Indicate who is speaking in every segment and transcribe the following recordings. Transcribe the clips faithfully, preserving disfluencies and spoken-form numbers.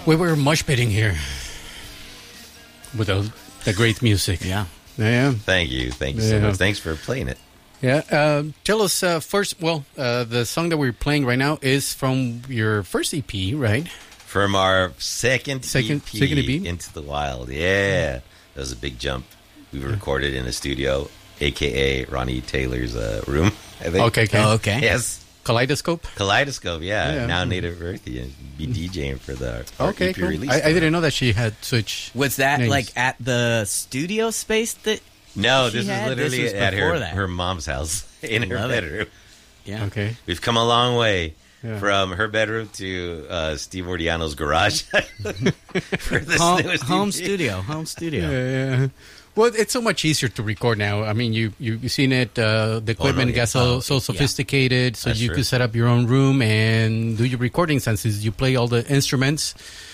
Speaker 1: We were mosh pitting here with the, the great music.
Speaker 2: Yeah.
Speaker 1: Yeah.
Speaker 3: Thank you. Thank you so
Speaker 1: Yeah.
Speaker 3: much. Thanks for playing it.
Speaker 1: Yeah. Uh, tell us uh, first, well, uh, the song that we're playing right now is from your first E P, right?
Speaker 3: From our second,
Speaker 1: Second-
Speaker 3: E P,
Speaker 1: second E P?
Speaker 3: Into the Wild. Yeah. That was a big jump. We recorded in a studio, a k a. Ronnie Taylor's uh, room, I think.
Speaker 1: Okay, okay.
Speaker 2: Oh, okay.
Speaker 3: Yes.
Speaker 1: Kaleidoscope?
Speaker 3: Kaleidoscope, yeah.
Speaker 1: Yeah.
Speaker 3: Now Native Earthy and be DJing for the our
Speaker 1: Okay,
Speaker 3: E P
Speaker 1: cool.
Speaker 3: release.
Speaker 1: I, I didn't know that she had switched.
Speaker 2: Was that
Speaker 1: names.
Speaker 2: like at the studio space that?
Speaker 3: No,
Speaker 2: she
Speaker 3: this
Speaker 2: had?
Speaker 3: is literally
Speaker 2: This was
Speaker 3: at
Speaker 2: before
Speaker 3: her,
Speaker 2: that.
Speaker 3: her mom's house in her
Speaker 2: Love it.
Speaker 3: bedroom.
Speaker 2: Yeah.
Speaker 1: Okay.
Speaker 3: We've come a long way
Speaker 1: Yeah.
Speaker 3: from her bedroom to uh, Steve Ordiano's garage for this
Speaker 2: Home,
Speaker 3: newest
Speaker 2: home
Speaker 3: E P.
Speaker 2: studio. Home studio.
Speaker 1: Yeah, yeah. Well, it's so much easier to record now. I mean, you, you, you've seen it. Uh, the equipment
Speaker 3: yeah.
Speaker 1: gets so,
Speaker 2: Oh,
Speaker 1: so
Speaker 2: yeah.
Speaker 1: sophisticated, so
Speaker 3: That's
Speaker 1: you
Speaker 3: true.
Speaker 1: could set up your own room and do your recording senses. You play all the instruments.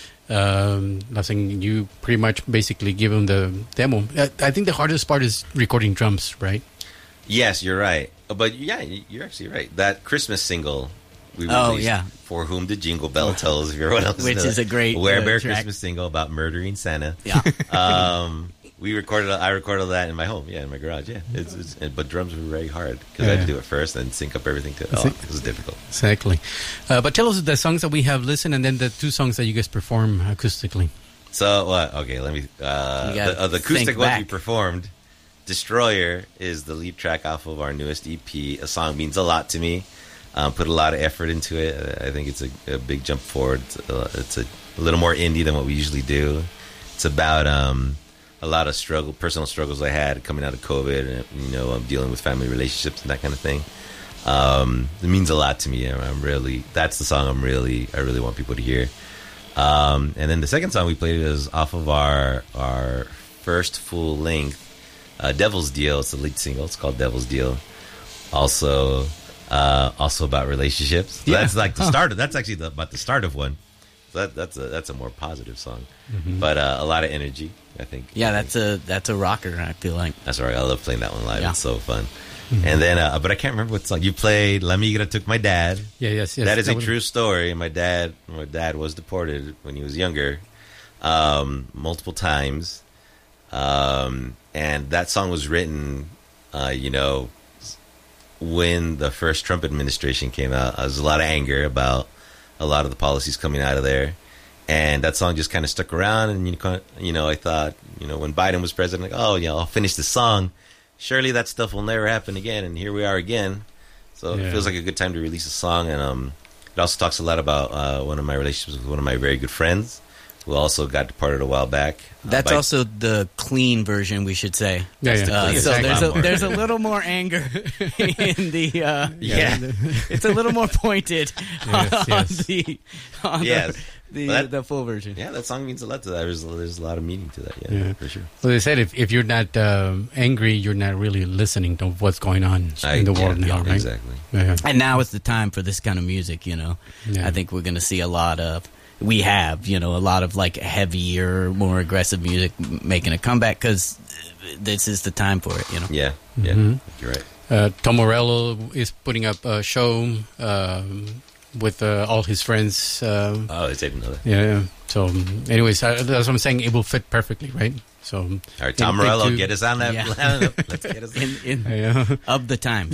Speaker 1: Um, nothing. You pretty much basically give them the demo. Uh, I think the hardest part is recording drums, right?
Speaker 3: Yes, you're right. Uh, But yeah, y- you're actually right. That Christmas single we
Speaker 2: Oh,
Speaker 3: released,
Speaker 2: yeah.
Speaker 3: For Whom the Jingle Bell Tells, if everyone else
Speaker 2: Which
Speaker 3: knows
Speaker 2: is a great,
Speaker 3: Where
Speaker 2: uh,
Speaker 3: Bear
Speaker 2: track.
Speaker 3: Christmas single about murdering Santa.
Speaker 2: Yeah.
Speaker 3: um, we recorded. I recorded that in my home. Yeah, in my garage. Yeah, it's, it's, and- but drums were very hard because I had to
Speaker 1: Yeah.
Speaker 3: do it first and sync up everything to it. Oh,
Speaker 1: Sync-
Speaker 3: it was difficult.
Speaker 1: Exactly. Uh, but tell us the songs that we have listened, and then the two songs that you guys perform acoustically.
Speaker 3: So what? Okay, let me. Uh,
Speaker 2: You gotta
Speaker 3: the, uh, the acoustic
Speaker 2: think
Speaker 3: one we
Speaker 2: back.
Speaker 3: performed, "Destroyer," is the lead track off of our newest E P. A song means a lot to me. Um, put a lot of effort into it. I think it's a, a big jump forward. It's, a, it's a, a little more indie than what we usually do. It's about um, a lot of struggle, personal struggles I had coming out of COVID, and you know, I'm dealing with family relationships and that kind of thing. Um, it means a lot to me. I'm, I'm really. That's the song I'm really. I really want people to hear. Um, and then the second song we played is off of our our first full length, uh, "Devil's Deal." It's the lead single. It's called "Devil's Deal." Also, uh, also about relationships. So
Speaker 1: Yeah.
Speaker 3: That's like the start. Of, that's actually the, about the start of one. So that, that's a that's a more positive song, but uh, a lot of energy. I think.
Speaker 2: Yeah, that's a that's a rocker. I feel like.
Speaker 3: That's all right. I love playing that one live.
Speaker 2: Yeah.
Speaker 3: It's so fun. And then, uh, but I can't remember what song you played. La Migra Took My Dad.
Speaker 1: Yeah, yes, yes.
Speaker 3: That is a
Speaker 1: was-
Speaker 3: true story. My dad, my dad was deported when he was younger, um, multiple times, um, and that song was written, uh, you know, when the first Trump administration came out. There was a lot of anger about a lot of the policies coming out of there, and that song just kind of stuck around. And you know, you know, I thought, you know, when Biden was president, like, oh, yeah, I'll finish the song. Surely that stuff will never happen again, and here we are again. So
Speaker 1: Yeah.
Speaker 3: it feels like a good time to release a song, and um, it also talks a lot about uh, one of my relationships with one of my very good friends, who also got departed a while back. Uh,
Speaker 2: That's
Speaker 3: by-
Speaker 2: also the clean version, we should say.
Speaker 1: Yeah, yeah.
Speaker 2: Uh,
Speaker 3: clean.
Speaker 2: so
Speaker 3: Exactly.
Speaker 2: there's a
Speaker 3: More.
Speaker 2: there's a little more anger in the. Uh,
Speaker 3: Yeah.
Speaker 2: it's a little more pointed
Speaker 1: Yes,
Speaker 2: on
Speaker 1: yes.
Speaker 2: the on
Speaker 3: Yes.
Speaker 2: the the,
Speaker 3: Well, that-
Speaker 2: the full version.
Speaker 3: Yeah, that song means a lot to that. There's, there's a lot of meaning to that. Yeah,
Speaker 1: Yeah.
Speaker 3: for sure.
Speaker 1: Well, they said if, if you're not um, angry, you're not really listening to what's going on
Speaker 3: I-
Speaker 1: in the world
Speaker 3: yeah,
Speaker 1: now, right?
Speaker 3: Exactly.
Speaker 1: Yeah.
Speaker 2: And now is the time for this kind of music, you know.
Speaker 1: Yeah.
Speaker 2: I think we're going to see a lot of, we have, you know, a lot of like heavier, more aggressive music m- making a comeback because this is the time for it, you know.
Speaker 3: Yeah, yeah,
Speaker 1: Mhm.
Speaker 3: you're right.
Speaker 1: Uh, Tom Morello is putting up a show um, with uh, all his friends. Um,
Speaker 3: Oh, I didn't know that.
Speaker 1: yeah. So, um, anyways, uh, that's what I'm saying. It will fit perfectly, right? So,
Speaker 3: All right, Tom
Speaker 1: in-
Speaker 3: Morello,
Speaker 1: into-
Speaker 3: get us on that
Speaker 2: Yeah.
Speaker 3: lineup. Let's get us.
Speaker 2: In, in,
Speaker 1: Yeah.
Speaker 2: of the times.